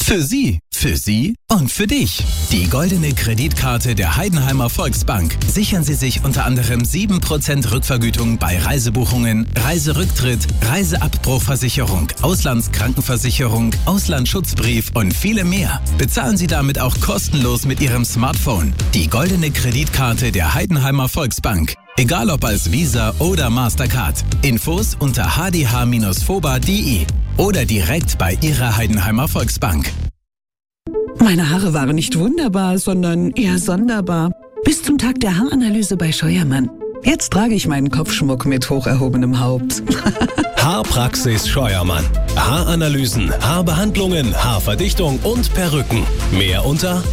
Für Sie und für dich. Die goldene Kreditkarte der Heidenheimer Volksbank. Sichern Sie sich unter anderem 7% Rückvergütung bei Reisebuchungen, Reiserücktritt, Reiseabbruchversicherung, Auslandskrankenversicherung, Auslandsschutzbrief und viele mehr. Bezahlen Sie damit auch kostenlos mit Ihrem Smartphone. Die goldene Kreditkarte der Heidenheimer Volksbank. Egal ob als Visa oder Mastercard. Infos unter hdh-foba.de oder direkt bei Ihrer Heidenheimer Volksbank. Meine Haare waren nicht wunderbar, sondern eher sonderbar. Bis zum Tag der Haaranalyse bei Scheuermann. Jetzt trage ich meinen Kopfschmuck mit hoch erhobenem Haupt. Haarpraxis Scheuermann. Haaranalysen, Haarbehandlungen, Haarverdichtung und Perücken. Mehr unter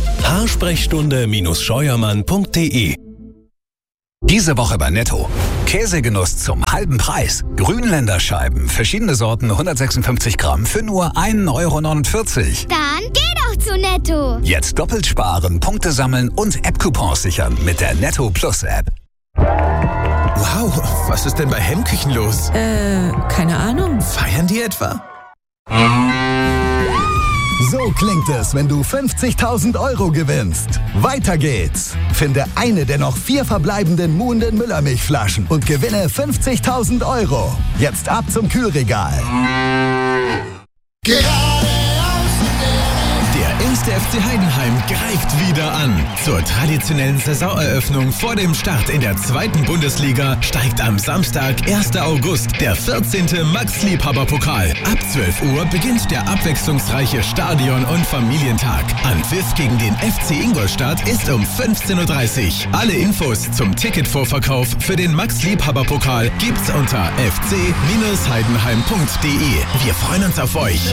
haarsprechstunde-scheuermann.de. Diese Woche bei Netto. Käsegenuss zum halben Preis. Grünländer Scheiben, verschiedene Sorten, 156 Gramm für nur 1,49 €. Dann geh doch zu Netto. Jetzt doppelt sparen, Punkte sammeln und App-Coupons sichern mit der Netto Plus App. Wow, was ist denn bei Hemmküchen los? Keine Ahnung. Feiern die etwa? So klingt es, wenn du 50.000 € gewinnst. Weiter geht's. Finde eine der noch 4 verbleibenden Muhnden Müllermilchflaschen und gewinne 50.000 €. Jetzt ab zum Kühlregal. Der 1. FC Heidenheim greift wieder an. Zur traditionellen Saisoneröffnung vor dem Start in der 2. Bundesliga steigt am Samstag, 1. August, der 14. Max-Liebhaber-Pokal. Ab 12 Uhr beginnt der abwechslungsreiche Stadion- und Familientag. Anpfiff gegen den FC Ingolstadt ist um 15:30 Uhr. Alle Infos zum Ticketvorverkauf für den Max-Liebhaber-Pokal gibt's unter fc-heidenheim.de. Wir freuen uns auf euch.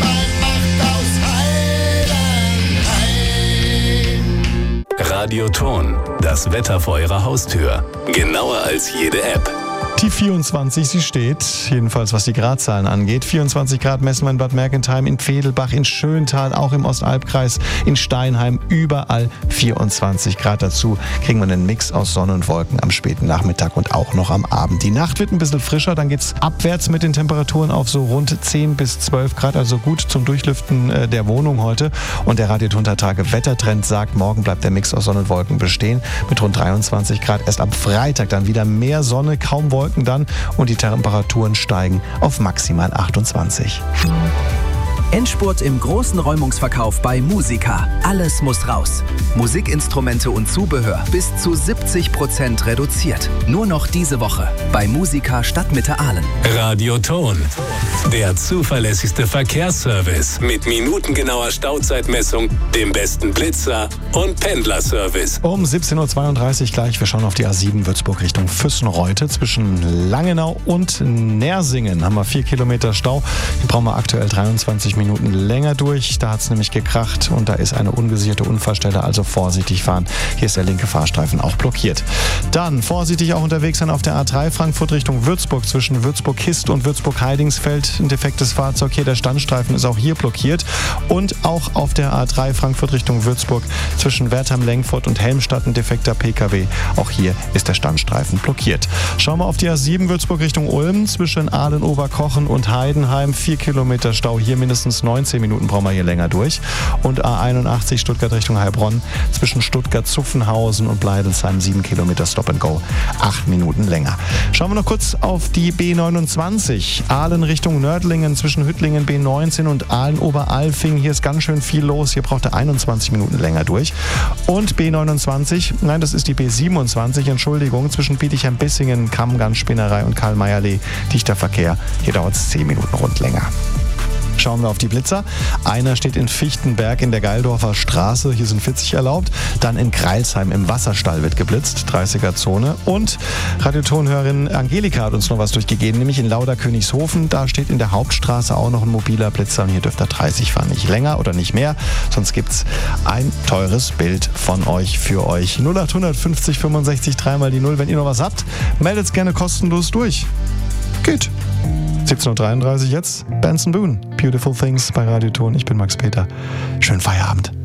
Radioton, das Wetter vor Ihrer Haustür. Genauer als jede App. Die 24, sie steht, jedenfalls was die Gradzahlen angeht. 24 Grad messen wir in Bad Mergentheim, in Pfedelbach, in Schöntal, auch im Ostalbkreis, in Steinheim, überall 24 Grad. Dazu kriegen wir einen Mix aus Sonne und Wolken am späten Nachmittag und auch noch am Abend. Die Nacht wird ein bisschen frischer, dann geht's abwärts mit den Temperaturen auf so rund 10 bis 12 Grad, also gut zum Durchlüften der Wohnung heute. Und der Radio-Tage Wettertrend sagt, morgen bleibt der Mix aus Sonne und Wolken bestehen mit rund 23 Grad. Erst am Freitag dann wieder mehr Sonne, kaum Wolken dann und die Temperaturen steigen auf maximal 28. Endspurt im großen Räumungsverkauf bei Musica. Alles muss raus. Musikinstrumente und Zubehör bis zu 70% reduziert. Nur noch diese Woche bei Musica Stadtmitte Aalen. Radioton, der zuverlässigste Verkehrsservice mit minutengenauer Stauzeitmessung, dem besten Blitzer und Pendlerservice. Um 17:32 Uhr gleich. Wir schauen auf die A7 Würzburg Richtung Füssenreute. Zwischen Langenau und Nersingen haben wir 4 Kilometer Stau. Hier brauchen wir aktuell 23 Minuten länger durch. Da hat es nämlich gekracht und da ist eine ungesicherte Unfallstelle, also vorsichtig fahren. Hier ist der linke Fahrstreifen auch blockiert. Dann vorsichtig auch unterwegs sein auf der A3 Frankfurt Richtung Würzburg zwischen Würzburg-Hist und Würzburg-Heidingsfeld. Ein defektes Fahrzeug hier, der Standstreifen ist auch hier blockiert. Und auch auf der A3 Frankfurt Richtung Würzburg zwischen Wertheim-Lengfurt und Helmstadt ein defekter PKW. Auch hier ist der Standstreifen blockiert. Schauen wir auf die A7 Würzburg Richtung Ulm zwischen Aalen-Oberkochen und Heidenheim. 4 Kilometer Stau, hier mindestens 19 Minuten brauchen wir hier länger durch. Und A81 Stuttgart Richtung Heilbronn zwischen Stuttgart-Zuffenhausen und Bleidelsheim 7 Kilometer Stop and Go, 8 Minuten länger. Schauen wir noch kurz auf die B29. Aalen Richtung Nördlingen zwischen Hüttlingen B19 und Aalen-Oberalfing. Hier ist ganz schön viel los. Hier braucht er 21 Minuten länger durch. Und B29, nein, das ist die B27, Entschuldigung, zwischen Bietigheim-Bissingen, Kammgarn-Spinnerei und Karl-Meyer-Lee. Dichter Verkehr. Hier dauert es 10 Minuten rund länger. Schauen wir auf die Blitzer. Einer steht in Fichtenberg in der Geildorfer Straße. Hier sind 40 erlaubt. Dann in Greilsheim im Wasserstall wird geblitzt. 30er-Zone. Und Radiotonhörerin Angelika hat uns noch was durchgegeben, nämlich in Lauda-Königshofen. Da steht in der Hauptstraße auch noch ein mobiler Blitzer. Und hier dürft ihr 30 fahren. Nicht länger oder nicht mehr. Sonst gibt's ein teures Bild von euch für euch. 0800 50 65 3 mal die 0. Wenn ihr noch was habt, meldet's gerne kostenlos durch. Geht. 17:33 Uhr jetzt. Benson Boone. Beautiful Things bei Radioton. Ich bin Max Peter. Schönen Feierabend.